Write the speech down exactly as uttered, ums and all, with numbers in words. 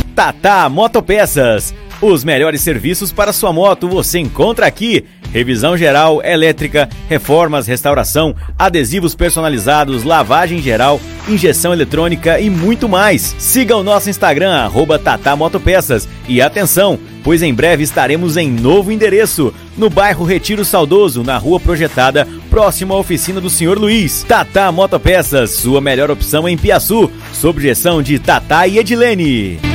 Tatá Motopeças. Os melhores serviços para sua moto você encontra aqui. Revisão geral, elétrica, reformas, restauração, adesivos personalizados, lavagem geral, injeção eletrônica e muito mais. Siga o nosso Instagram, arroba Tatá Motopeças. E atenção, pois em breve estaremos em novo endereço, no bairro Retiro Saudoso, na rua Projetada, próximo à oficina do senhor Luiz. Tatá Motopeças, sua melhor opção em Piaçu, sob gestão de Tatá e Edilene.